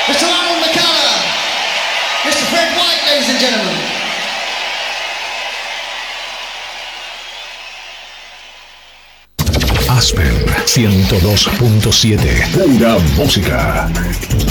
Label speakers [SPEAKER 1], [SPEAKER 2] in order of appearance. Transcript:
[SPEAKER 1] Mr. Arnold McCullough, Mr. Fred White, ladies and gentlemen.
[SPEAKER 2] Aspen 102.7, pura música.